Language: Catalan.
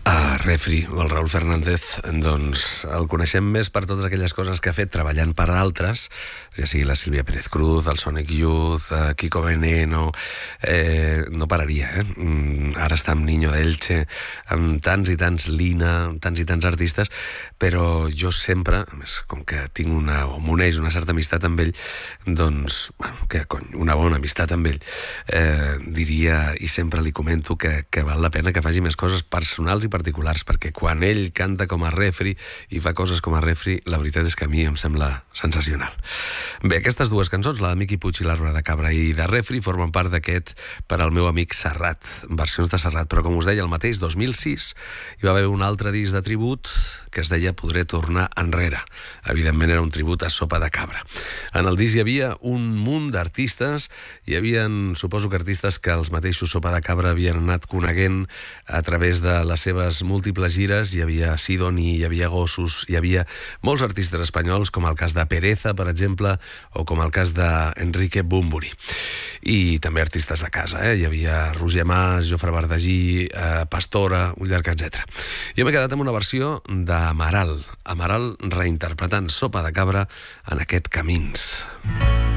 Refri, el Raúl Fernández, doncs el coneixem més per totes aquelles coses que ha fet treballant per altres, ja sigui la Sílvia Pérez Cruz, el Sonic Youth, Kiko Veneno, no pararia, ara està amb Niño d'Elche, amb tants i tants Lina, amb tants i tants artistes, però jo sempre, com que tinc m'uneix una certa amistat amb ell, doncs, una bona amistat amb ell, diria, i sempre li comento que val la pena que faci més coses personals i particulars, perquè quan ell canta com a Refri i fa coses com a Refri, la veritat és que a mi em sembla sensacional. Bé, aquestes dues cançons, la de Miqui Puig i l'Arbre de Cabra i de Refri, formen part d'aquest Per al meu amic Serrat, versions de Serrat, però com us deia, el mateix 2006 hi va haver un altre disc de tribut que es deia Podré tornar enrere. Evidentment era un tribut a Sopa de Cabra. En el disc hi havia un munt d'artistes, hi havia, suposo que artistes que els mateixos Sopa de Cabra havien anat coneguent a través de les seves múltiples gires. Hi havia Sidoni, hi havia Gossos, hi havia molts artistes espanyols, com el cas de Pereza, per exemple, o com el cas d'Enrique Bumburi. I també artistes de casa, hi havia Roger Mas, Jofre Bardagí, Pastora, un llarg, etc. Jo m'he quedat amb una versió d'Amaral, Amaral reinterpretant Sopa de Cabra en aquest Camins.